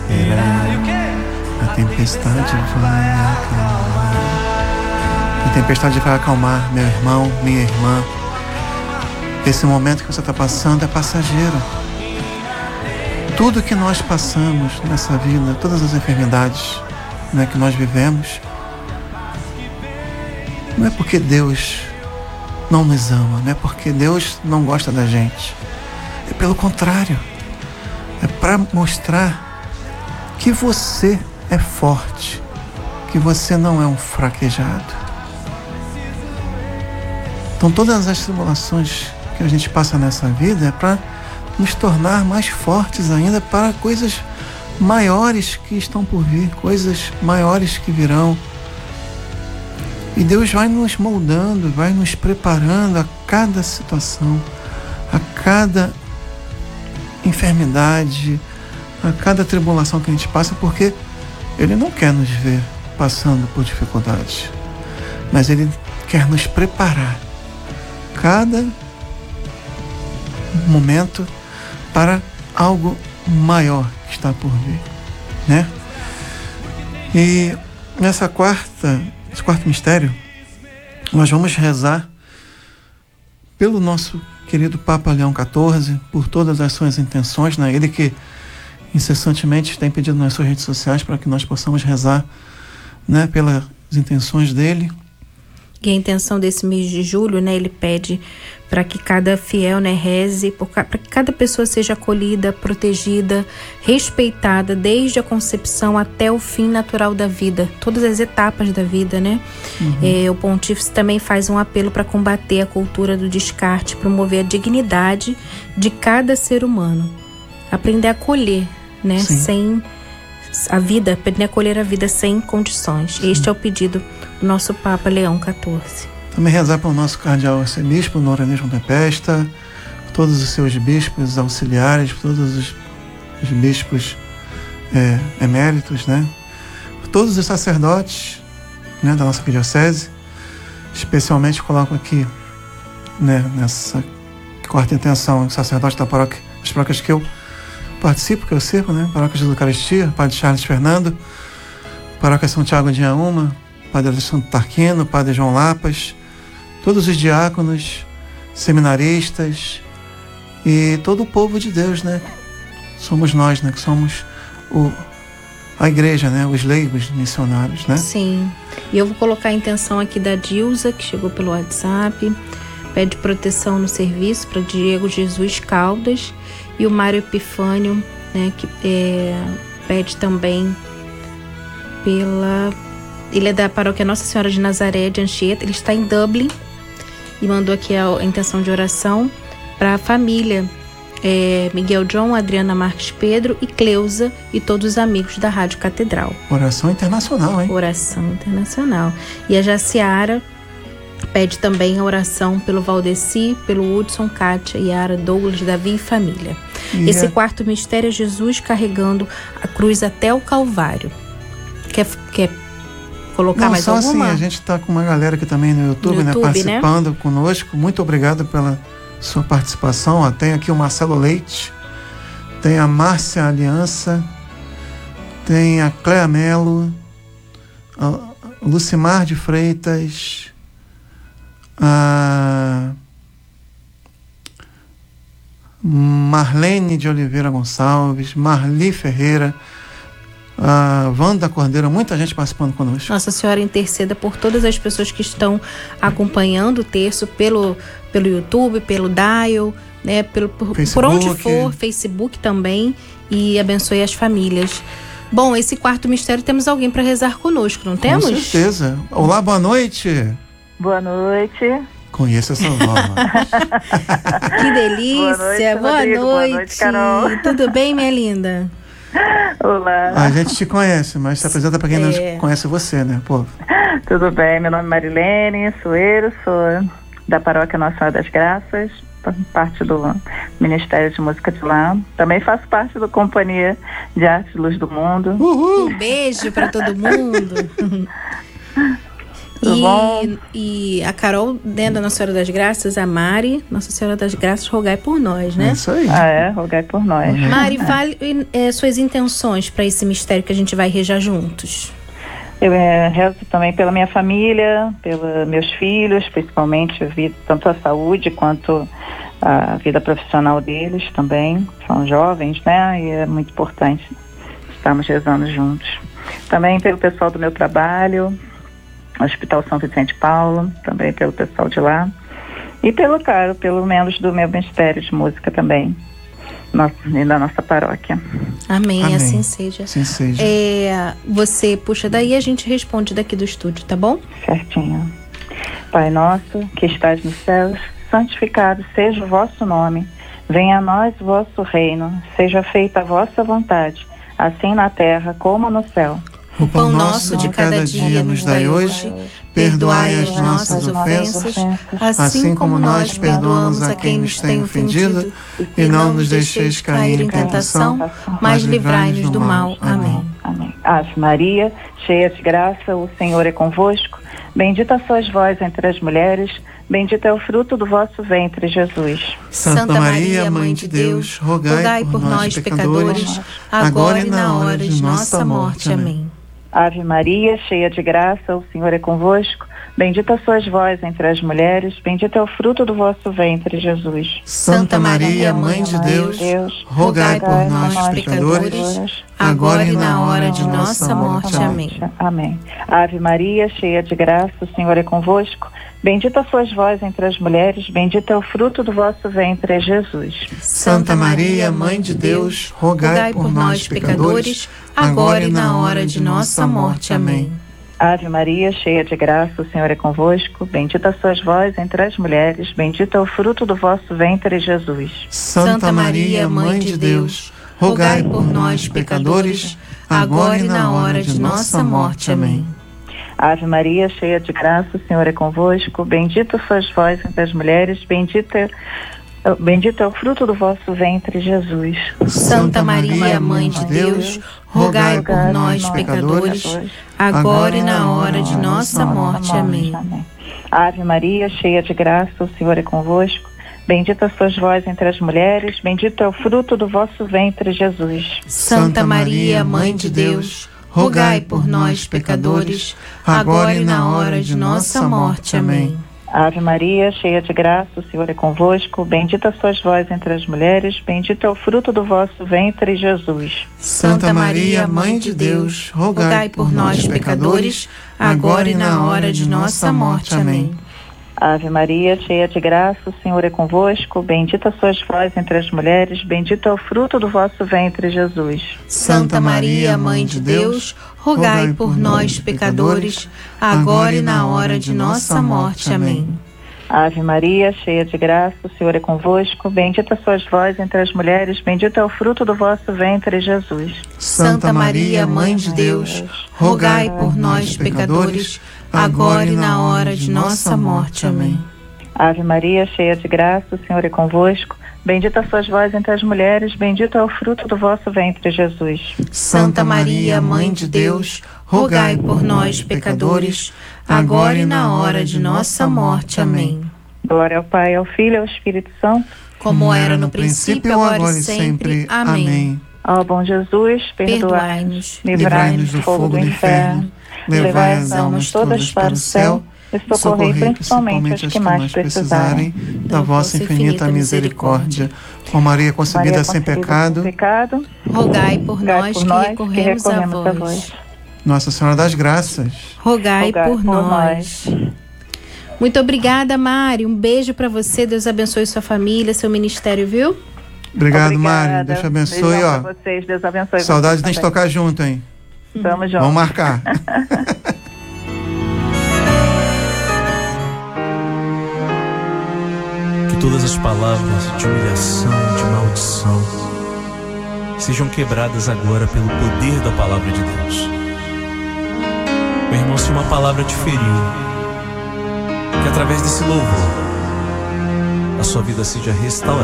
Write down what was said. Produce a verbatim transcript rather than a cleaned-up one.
esperar, a tempestade vai acalmar. A tempestade vai acalmar, meu irmão, minha irmã. Esse momento que você está passando é passageiro. Tudo que nós passamos nessa vida, todas as enfermidades, né, que nós vivemos, não é porque Deus não nos ama, não é porque Deus não gosta da gente. É pelo contrário. É para mostrar que você é forte, que você não é um fraquejado. Então todas as tribulações que a gente passa nessa vida é para nos tornar mais fortes ainda para coisas maiores que estão por vir, coisas maiores que virão. E Deus vai nos moldando, vai nos preparando a cada situação, a cada enfermidade, a cada tribulação que a gente passa, porque Ele não quer nos ver passando por dificuldades, mas Ele quer nos preparar cada momento para algo maior que está por vir, né? E nessa quarta, esse quarto mistério, nós vamos rezar pelo nosso querido Papa Leão quatorze, por todas as suas intenções, né? Ele que incessantemente tem pedido nas suas redes sociais para que nós possamos rezar, né, pelas intenções dele. E a intenção desse mês de julho, né, ele pede para que cada fiel, né, reze, para que cada pessoa seja acolhida, protegida, respeitada, desde a concepção até o fim natural da vida, todas as etapas da vida, né? Uhum. É, o pontífice também faz um apelo para combater a cultura do descarte, promover a dignidade de cada ser humano, aprender a acolher, né, Sim. sem a vida, aprender a acolher a vida sem condições. Sim. Este é o pedido do nosso Papa Leão quatorze. Também rezar para o nosso cardeal arcebispo Noranismo Tempesta, todos os seus bispos auxiliares, todos os, os bispos é, eméritos, né? Todos os sacerdotes, né, da nossa diocese. Especialmente coloco aqui, né, nessa quarta intenção, o sacerdote da paróquia, as paróquias que eu participo, que eu sirvo, né? Paróquia de Eucaristia, Padre Charles Fernando, Paróquia São Tiago de Iaúma, Padre Alexandre Tarquino, Padre João Lapas, todos os diáconos, seminaristas e todo o povo de Deus, né? Somos nós, né? Que somos o, a igreja, né? Os leigos missionários, né? Sim. E eu vou colocar a intenção aqui da Dilza, que chegou pelo WhatsApp, pede proteção no serviço para Diego Jesus Caldas, e o Mário Epifânio, né? Que é, pede também pela... Ele é da paróquia Nossa Senhora de Nazaré de Anchieta, ele está em Dublin e mandou aqui a, a intenção de oração para a família é, Miguel John, Adriana Marques Pedro e Cleusa e todos os amigos da Rádio Catedral. Oração internacional, hein? Oração internacional. E a Jaciara pede também a oração pelo Valdeci, pelo Hudson, Kátia, Yara, Douglas, Davi e família. E Esse é... quarto mistério é Jesus carregando a cruz até o Calvário. Quer... quer colocar Não, mais só alguma? Assim, a gente está com uma galera aqui também no YouTube, no YouTube, né, participando, né, conosco. Muito obrigado pela sua participação. Ó, tem aqui o Marcelo Leite, tem a Márcia Aliança, tem a Cléa Melo, a Lucimar de Freitas, a Marlene de Oliveira Gonçalves, Marli Ferreira, a Wanda Cordeiro, muita gente participando conosco. Nossa Senhora interceda por todas as pessoas que estão acompanhando o terço pelo, pelo YouTube, pelo Dial, né, pelo, por, por onde for, Facebook também, e abençoe as famílias. Bom, esse quarto mistério, temos alguém para rezar conosco, não temos? Com certeza. Olá, boa noite. Boa noite. Conheço essa voz. Que delícia. Boa noite, boa noite. Boa noite, Carol. Tudo bem, minha linda? Olá. A gente te conhece, mas se apresenta para quem é. não conhece você, né, pô? Tudo bem, meu nome é Marilene Soeiro, sou da paróquia Nossa Senhora das Graças, parte do Ministério de Música de lá. Também faço parte da Companhia de Arte Luz do Mundo. Uhul. Um beijo para todo mundo. Tudo e, bom? E a Carol, né, da Nossa Senhora das Graças, a Mari, Nossa Senhora das Graças, rogai por nós, né? É isso aí. Ah, é? Rogai por nós. Uhum. Mari, fale é, suas intenções para esse mistério que a gente vai rejar juntos. Eu é, rezo também pela minha família, pelos meus filhos, principalmente a vida, tanto a saúde quanto a vida profissional deles também. São jovens, né? E é muito importante estarmos rezando juntos. Também pelo pessoal do meu trabalho, Hospital São Vicente Paulo, também pelo pessoal de lá. E pelo, claro, pelo menos do meu Ministério de Música também. Nossa, e da nossa paróquia. Amém, Amém. assim seja. Assim seja. É, você puxa daí e a gente responde daqui do estúdio, tá bom? Certinho. Pai nosso, que estás nos céus, santificado seja o vosso nome. Venha a nós o vosso reino. Seja feita a vossa vontade, assim na terra como no céu. O pão nosso de cada dia nos dai hoje. Perdoai as nossas ofensas, assim como nós perdoamos a quem nos tem ofendido. E não nos deixeis cair em tentação, mas livrai-nos do mal. Amém. Amém. Ave Maria, cheia de graça, o Senhor é convosco. Bendita sois vós entre as mulheres, bendito é o fruto do vosso ventre, Jesus. Santa Maria, Mãe de Deus, rogai por nós, pecadores, agora e na hora de nossa morte. Amém. Ave Maria, cheia de graça, o Senhor é convosco. Bendita sois vós entre as mulheres, bendito é o fruto do vosso ventre, Jesus. Santa Maria, Mãe de Deus, rogai por nós, pecadores, agora e na hora de nossa morte. Amém. Amém. Ave Maria, cheia de graça, o Senhor é convosco. Bendita sois vós entre as mulheres, bendito é o fruto do vosso ventre, Jesus. Santa Maria, Mãe de Deus, rogai por nós, pecadores, agora e na hora de nossa morte. Amém. Ave Maria, cheia de graça, o Senhor é convosco. Bendita sois vós entre as mulheres, bendito é o fruto do vosso ventre, Jesus. Santa Maria, Mãe de Deus, rogai por nós, pecadores, agora e na hora de nossa morte. Amém. Ave Maria, cheia de graça, o Senhor é convosco. Bendita sois vós entre as mulheres, bendito é, bendito é o fruto do vosso ventre, Jesus. Santa Maria, Mãe de Deus, rogai por nós, pecadores, agora e na hora de nossa morte. Amém. Ave Maria, cheia de graça, o Senhor é convosco. Bendita sois vós entre as mulheres, bendito é o fruto do vosso ventre, Jesus. Santa Maria, Mãe de Deus, rogai por nós, pecadores, agora e na hora de nossa morte. Amém. Ave Maria, cheia de graça, o Senhor é convosco. Bendita sois vós entre as mulheres, bendito é o fruto do vosso ventre, Jesus. Santa Maria, Mãe de Deus, rogai por nós, pecadores, agora e na hora de nossa morte. Amém. Ave Maria, cheia de graça, o Senhor é convosco. Bendita sois vós entre as mulheres, bendito é o fruto do vosso ventre, Jesus. Santa Maria, Mãe de Deus, rogai por nós, pecadores, agora e na hora de nossa morte. Amém. Ave Maria, cheia de graça, o Senhor é convosco. Bendita sois vós entre as mulheres, bendito é o fruto do vosso ventre, Jesus. Santa Maria, Mãe de Deus, rogai por nós, pecadores, agora e na hora de nossa morte. Amém. Ave Maria, cheia de graça, o Senhor é convosco. Bendita sois vós entre as mulheres, bendito é o fruto do vosso ventre, Jesus. Santa Maria, Mãe de Deus, rogai por nós, pecadores, agora e na hora de nossa morte. Amém. Glória ao Pai, ao Filho e ao Espírito Santo, como era no princípio, agora e sempre. Amém. Ó bom Jesus, perdoai-nos, livrai-nos do fogo do inferno, levai as almas todas para o céu e socorrei principalmente as que mais precisarem da vossa infinita misericórdia. Ó Maria concebida sem pecado, rogai por nós que recorremos a vós. Nossa Senhora das Graças, rogai por nós. Muito obrigada, Mari. Um beijo para você. Deus abençoe sua família, seu ministério, viu? Obrigado, Mari. Deus te abençoe, ó. Pra vocês. Deus abençoe. Saudade de a gente tocar junto, hein? Tamo junto. Vamos marcar. Que todas as palavras de humilhação, de maldição, sejam quebradas agora pelo poder da palavra de Deus. Meu irmão, se uma palavra te feriu, que através desse louvor a sua vida seja restaurada.